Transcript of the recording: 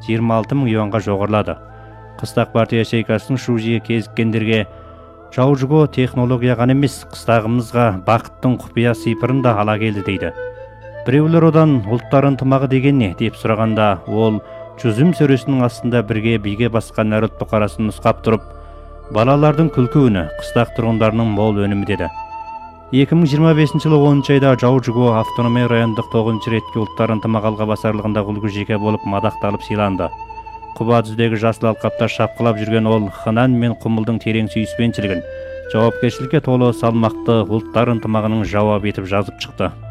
26.000 юанға жоғарылады. Қыстақ партия шейкасының шужие кезіккендерге жау жүго технология ғана емес, қыстағымызға бақыттың құпия сипырын да ала келді дейді. Біреулер одан ұлттар ынтымағы деген не деп сұрағанда, ол жүзім сөресінің астында бірге биге басқан нәрот бұқарасын нұсқап тұрып, балалардың күлкі үні, қыстақ тұрғындарының мол өнімі деді. 2025 жылы 10 айда жау жүго автономия райондық 9 ретке ұлттар ынтымақ алға басарлығында үлгі жеке болып мадақталып сыйланды. Құба дүздегі жасыл алқапта шапқылап жүрген ол хынан мен құмылдың терең сүйіспеншілігін, жауапкершілікке толы салмақты ұлттар ынтымағының жауап етіп жазып шықты.